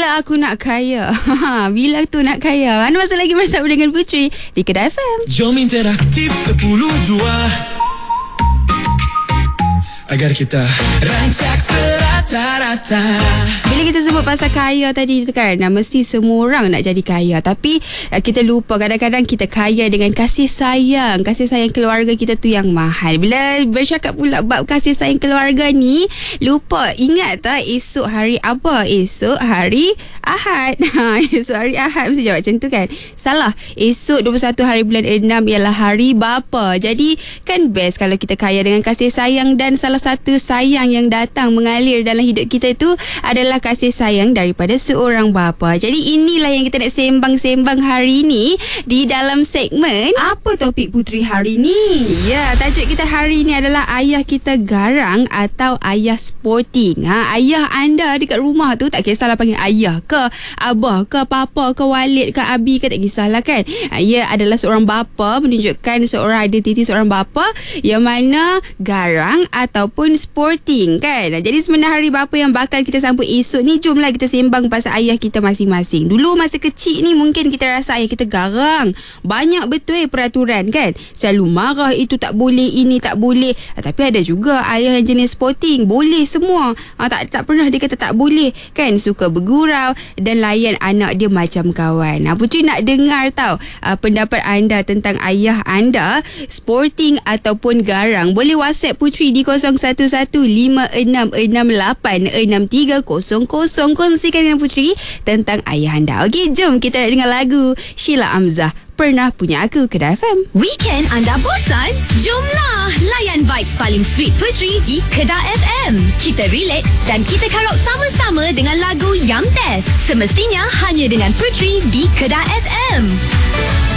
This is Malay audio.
Bila aku nak kaya? Bila tu nak kaya? Anda masih lagi bersama dengan Puteri di Kedah FM. Jom interaktif 10-2 agar kita rancak serata-rata. Bila kita sebut pasal kaya tadi tu kan, mesti semua orang nak jadi kaya. Tapi kita lupa kadang-kadang kita kaya dengan kasih sayang. Kasih sayang keluarga kita tu yang mahal. Bila bercakap pula bab kasih sayang keluarga ni, lupa ingat tak esok hari apa? Esok hari Ahad. Esok hari Ahad mesti jawab macam tu kan. Salah. Esok 21 hari bulan 6 ialah hari bapa. Jadi kan best kalau kita kaya dengan kasih sayang, dan salah satu sayang yang datang mengalir dalam hidup kita itu adalah kasih sayang daripada seorang bapa. Jadi inilah yang kita nak sembang-sembang hari ni di dalam segmen Apa Topik Puteri hari ni. Ya, tajuk kita hari ni adalah ayah kita garang atau ayah sporting. Ayah anda dekat rumah tu tak kisahlah panggil ayah ke, abah ke, papa ke, walid ke, abi ke, tak kisahlah kan. Ia adalah seorang bapa, menunjukkan seorang identiti seorang bapa yang mana garang ataupun sporting kan. Jadi sebenarnya hari bapa yang bakal kita sambut esok ni, jomlah kita sembang pasal ayah kita masing-masing. Dulu masa kecil ni mungkin kita rasa ayah kita garang, banyak betul peraturan kan, selalu marah, itu tak boleh, ini tak boleh. Tapi ada juga ayah yang jenis sporting, boleh semua. Tak pernah dia kata tak boleh kan, suka bergurau dan layan anak dia macam kawan. Puteri nak dengar tahu pendapat anda tentang ayah anda sporting ataupun garang. Boleh WhatsApp Puteri di 011566863000. Kongsikan dengan Puteri tentang ayah anda. Okey, jom kita nak dengar lagu Sheila Amzah, Pernah Punya Aku, Kedah FM. Weekend anda bosan? Jomlah layan vibes paling sweet Puteri di Kedah FM. Kita relax dan kita karaoke sama-sama dengan lagu Yang Best. Semestinya hanya dengan Puteri di Kedah FM.